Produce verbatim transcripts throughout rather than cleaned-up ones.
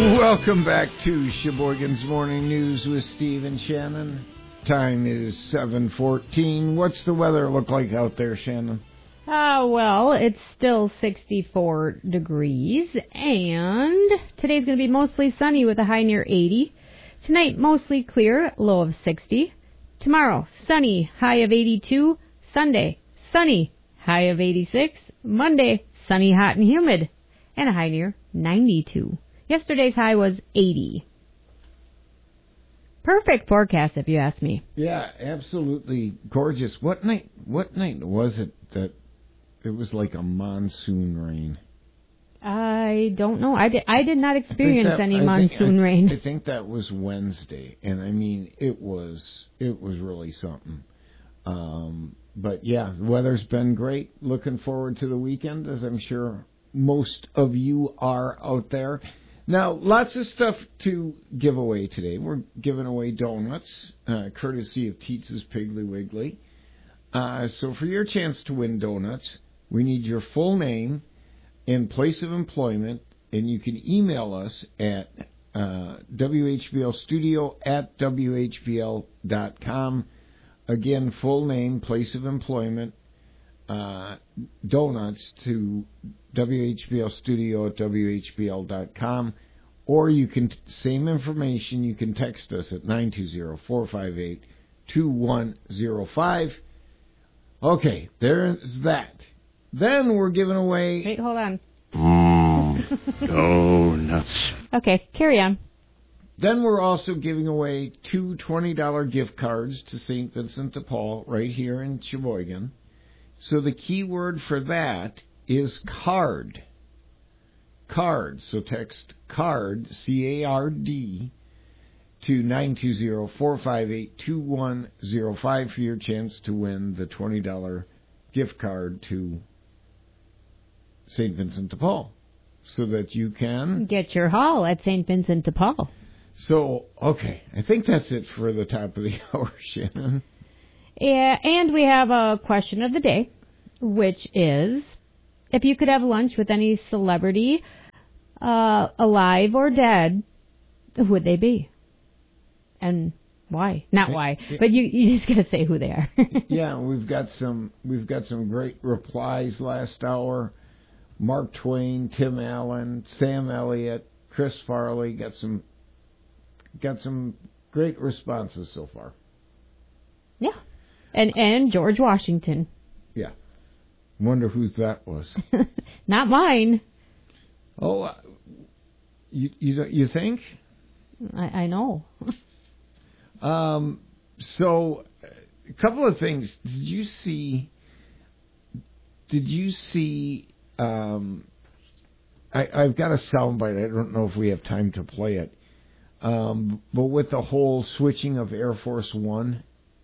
Welcome back to Sheboygan's Morning News with Steve and Shannon. Time is seven fourteen. What's the weather look like out there, Shannon? Uh, well, it's still sixty-four degrees, and today's going to be mostly sunny with a high near eighty. Tonight, mostly clear, low of sixty. Tomorrow, sunny, high of eighty-two. Sunday, sunny, high of eighty-six. Monday, sunny, hot, and humid, and a high near ninety-two. Yesterday's high was eighty. Perfect forecast, if you ask me. Yeah, absolutely gorgeous. What night? What night was it that it was like a monsoon rain? I don't know. I did. I did not experience that, any I monsoon think, I, rain. I think that was Wednesday, and I mean it was it was really something. Um, but yeah, the weather's been great. Looking forward to the weekend, as I'm sure most of you are out there. Now, lots of stuff to give away today. We're giving away donuts, uh, courtesy of Teets's Piggly Wiggly. Uh, so for your chance to win donuts, we need your full name and place of employment, and you can email us at uh, W H B L studio at W H B L dot com. Again, full name, place of employment, uh, donuts to W H B L studio at W H B L dot com, or you can, same information, you can text us at nine two zero, four five eight, two one zero five. Okay, there's that. Then we're giving away... Wait, hold on. Mm, donuts. Okay, carry on. Then we're also giving away two twenty dollars gift cards to Saint Vincent de Paul right here in Sheboygan. So the key word for that is card. Card. So text card, C A R D, to nine two zero, four five eight, two one zero five for your chance to win the twenty dollars gift card to Saint Vincent de Paul. So that you can... Get your haul at Saint Vincent de Paul. So, okay. I think that's it for the top of the hour, Shannon. Yeah, and we have a question of the day, which is, if you could have lunch with any celebrity, uh, alive or dead, who would they be? And why? Not why, but you you just gotta say who they are. Yeah, we've got some we've got some great replies last hour. Mark Twain, Tim Allen, Sam Elliott, Chris Farley got some got some great responses so far. Yeah. And and George Washington. Yeah. Wonder whose that was. Not mine. Oh, uh, you you you think? I, I know. um. So, a couple of things. Did you see? Did you see? Um. I I've got a soundbite. I don't know if we have time to play it. Um. But with the whole switching of Air Force One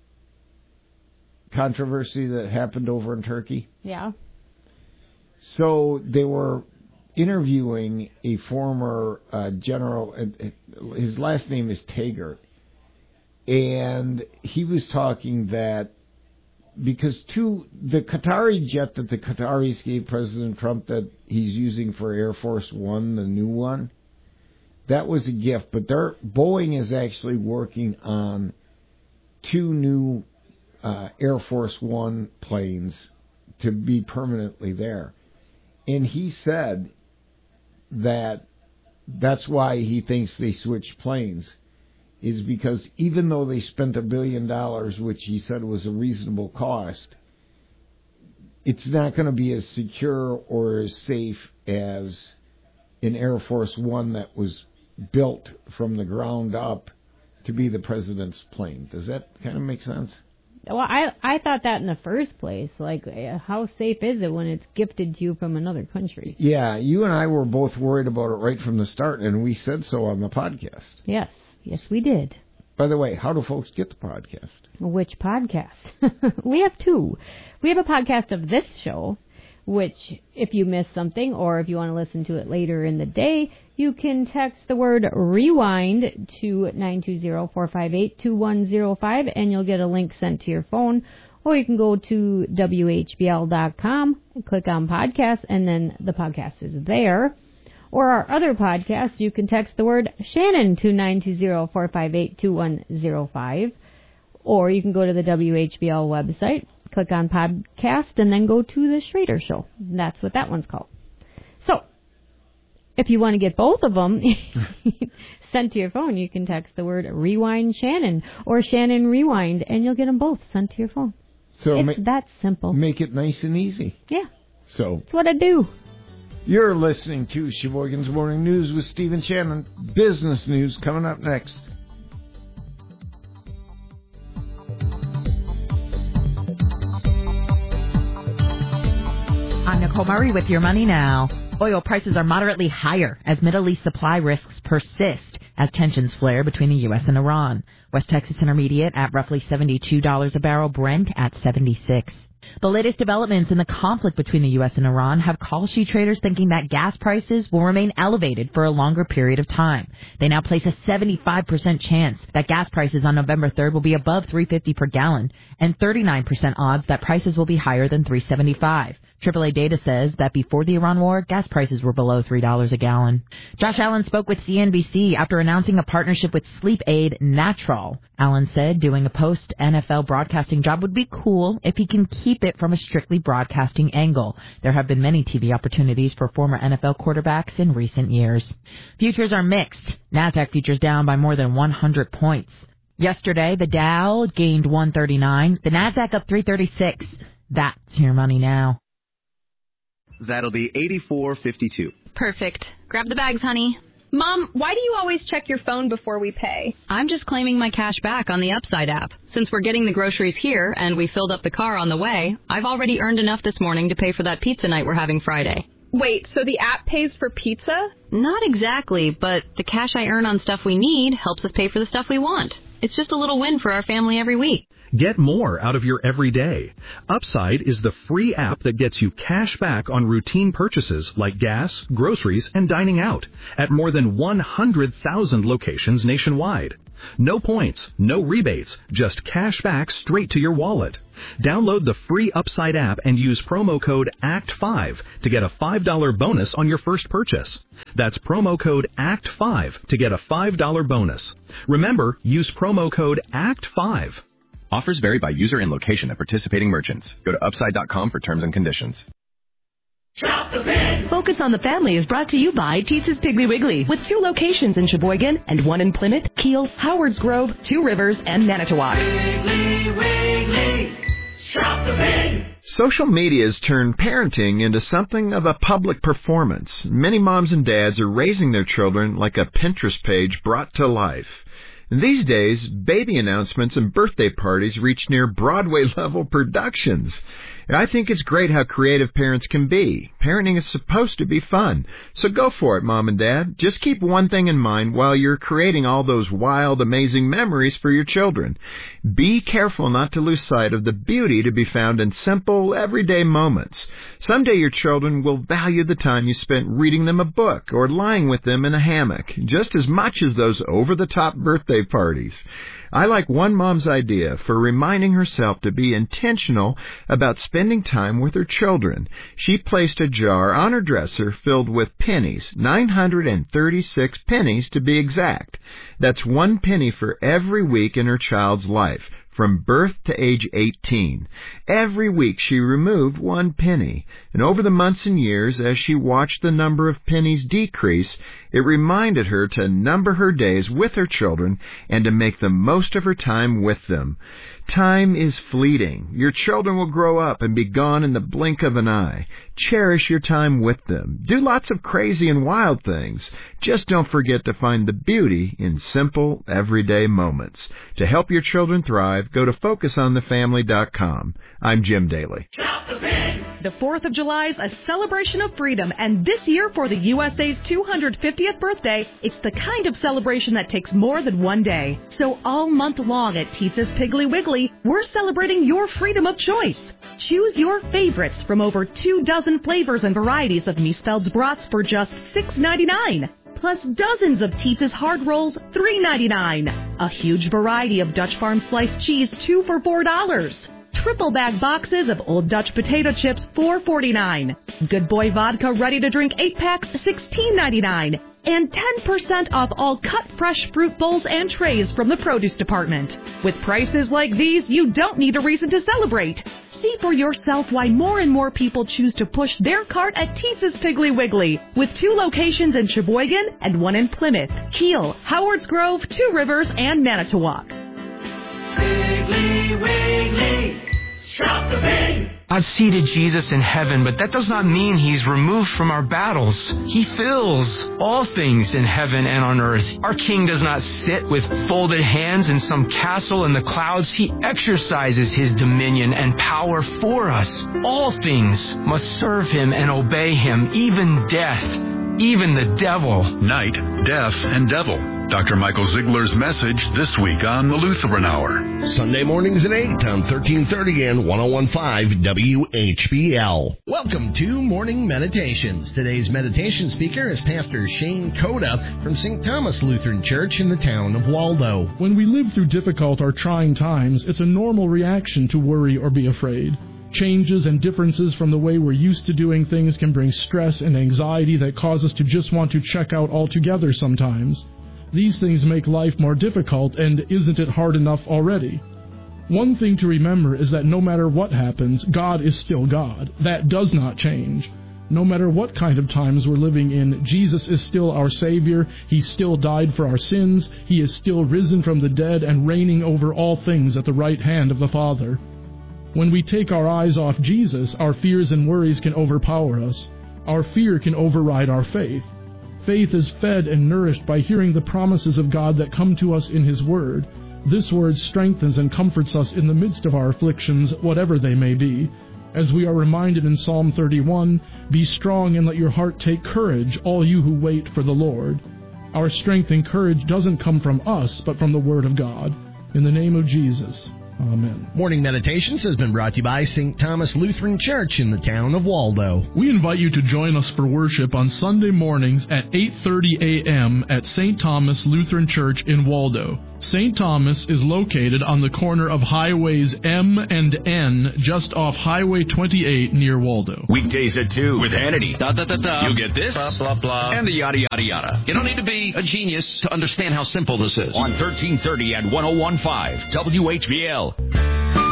controversy that happened over in Turkey. Yeah. So they were interviewing a former uh, general. Uh, his last name is Taggart, and he was talking that because two the Qatari jet that the Qataris gave President Trump that he's using for Air Force One, the new one, that was a gift. But their Boeing is actually working on two new Uh, Air Force One planes to be permanently there. And he said that that's why he thinks they switched planes, is because even though they spent a billion dollars, which he said was a reasonable cost, it's not going to be as secure or as safe as an Air Force One that was built from the ground up to be the president's plane. Does that kind of make sense? Well, I I thought that in the first place. Like, how safe is it when it's gifted to you from another country? Yeah, you and I were both worried about it right from the start, and we said so on the podcast. Yes, yes, we did. By the way, how do folks get the podcast? Which podcast? We have two. We have a podcast of this show, which if you missed something or if you want to listen to it later in the day, you can text the word rewind to nine two zero, four five eight, two one zero five and you'll get a link sent to your phone. Or you can go to W H B L dot com and click on podcast, and then the podcast is there. or our other podcasts, you can text the word Shannon to nine two zero, four five eight, two one zero five. Or you can go to the W H B L website, click on podcast, and then go to the Schrader Show. That's what that one's called. So, if you want to get both of them sent to your phone, you can text the word Rewind Shannon or Shannon Rewind, and you'll get them both sent to your phone. So it's ma- that simple. Make it nice and easy. Yeah. So that's what I do. You're listening to Sheboygan's Morning News with Stephen Shannon. Business news coming up next. I'm Nicole Murray with Your Money Now. Oil prices are moderately higher as Middle East supply risks persist as tensions flare between the U S and Iran. West Texas Intermediate at roughly seventy-two dollars a barrel, Brent at seventy-six. The latest developments in the conflict between the U S and Iran have Call Sheet traders thinking that gas prices will remain elevated for a longer period of time. They now place a seventy-five percent chance that gas prices on November third will be above three fifty per gallon and thirty-nine percent odds that prices will be higher than three seventy-five. triple A data says that before the Iran war, gas prices were below three dollars a gallon. Josh Allen spoke with C N B C after announcing a partnership with sleep aid Natrol. Allen said doing a post-N F L broadcasting job would be cool if he can keep it from a strictly broadcasting angle. There have been many T V opportunities for former N F L quarterbacks in recent years. Futures are mixed. NASDAQ futures down by more than one hundred points. Yesterday, the Dow gained one thirty-nine, the NASDAQ up three thirty-six. That's Your Money Now. That'll be eighty-four fifty-two. Perfect. Grab the bags, honey. Mom, why do you always check your phone before we pay? I'm just claiming my cash back on the Upside app. Since we're getting the groceries here and we filled up the car on the way, I've already earned enough this morning to pay for that pizza night we're having Friday. Wait, so the app pays for pizza? Not exactly, but the cash I earn on stuff we need helps us pay for the stuff we want. It's just a little win for our family every week. Get more out of your everyday. Upside is the free app that gets you cash back on routine purchases like gas, groceries, and dining out at more than one hundred thousand locations nationwide. No points, no rebates, just cash back straight to your wallet. Download the free Upside app and use promo code A C T five to get a five dollars bonus on your first purchase. That's promo code A C T five to get a five dollars bonus. Remember, use promo code A C T five. Offers vary by user and location at participating merchants. Go to upside dot com for terms and conditions. Shop the Pig! Focus on the Family is brought to you by Teetz's Piggly Wiggly, with two locations in Sheboygan and one in Plymouth, Kiel, Howards Grove, Two Rivers, and Manitowoc. Piggly Wiggly, shop the pig! Social media has turned parenting into something of a public performance. Many moms and dads are raising their children like a Pinterest page brought to life. These days, baby announcements and birthday parties reach near Broadway-level productions. I think it's great how creative parents can be. Parenting is supposed to be fun. So go for it, Mom and Dad. Just keep one thing in mind while you're creating all those wild, amazing memories for your children. Be careful not to lose sight of the beauty to be found in simple, everyday moments. Someday your children will value the time you spent reading them a book or lying with them in a hammock, just as much as those over-the-top birthday parties. I like one mom's idea for reminding herself to be intentional about spending time with her children. She placed a jar on her dresser filled with pennies, nine hundred thirty-six pennies to be exact. That's one penny for every week in her child's life, from birth to age eighteen. Every week she removed one penny, and over the months and years, as she watched the number of pennies decrease, it reminded her to number her days with her children and to make the most of her time with them. Time is fleeting. Your children will grow up and be gone in the blink of an eye. Cherish your time with them. Do lots of crazy and wild things. Just don't forget to find the beauty in simple, everyday moments. To help your children thrive, go to focus on the family dot com. I'm Jim Daly. The fourth of July is a celebration of freedom, and this year for the U S A's two hundred fiftieth birthday, it's the kind of celebration that takes more than one day. So all month long at Teetz's Piggly Wiggly, we're celebrating your freedom of choice. Choose your favorites from over two dozen flavors and varieties of Miesfeld's brats for just six ninety-nine. Plus dozens of Teetz's hard rolls, three ninety-nine. A huge variety of Dutch Farm sliced cheese, two for four dollars. triple bag boxes of Old Dutch potato chips, four forty-nine. Good Boy Vodka ready to drink eight packs, sixteen ninety-nine. And ten percent off all cut fresh fruit bowls and trays from the produce department. With prices like these, you don't need a reason to celebrate. See for yourself why more and more people choose to push their cart at Teese's Piggly Wiggly, with two locations in Sheboygan and one in Plymouth, Kiel, Howards Grove, Two Rivers, and Manitowoc. Piggly Wiggly, shop the pig. I've seated Jesus in heaven, but that does not mean he's removed from our battles. He fills all things in heaven and on earth. Our King does not sit with folded hands in some castle in the clouds. He exercises his dominion and power for us. All things must serve him and obey him, even death, even the devil. Night, death, and devil. Doctor Michael Ziegler's message this week on the Lutheran Hour. Sunday mornings at eight on thirteen thirty and one oh one point five W H B L. Welcome to Morning Meditations. Today's meditation speaker is Pastor Shane Coda from Saint Thomas Lutheran Church in the town of Waldo. When we live through difficult or trying times, it's a normal reaction to worry or be afraid. Changes and differences from the way we're used to doing things can bring stress and anxiety that cause us to just want to check out altogether sometimes. These things make life more difficult, and isn't it hard enough already? One thing to remember is that no matter what happens, God is still God. That does not change. No matter what kind of times we're living in, Jesus is still our Savior. He still died for our sins. He is still risen from the dead and reigning over all things at the right hand of the Father. When we take our eyes off Jesus, our fears and worries can overpower us. Our fear can override our faith. Faith is fed and nourished by hearing the promises of God that come to us in His Word. This Word strengthens and comforts us in the midst of our afflictions, whatever they may be. As we are reminded in Psalm thirty-one, "Be strong and let your heart take courage, all you who wait for the Lord." Our strength and courage doesn't come from us, but from the Word of God. In the name of Jesus. Amen. Morning Meditations has been brought to you by Saint Thomas Lutheran Church in the town of Waldo. We invite you to join us for worship on Sunday mornings at eight thirty a.m. at Saint Thomas Lutheran Church in Waldo. Saint Thomas is located on the corner of highways M and N, just off Highway twenty-eight near Waldo. Weekdays at two with Hannity. Da, da, da, da. You get this, blah, blah, blah, and the yada, yada, yada. You don't need to be a genius to understand how simple this is. On thirteen thirty and one oh one point five W H B L.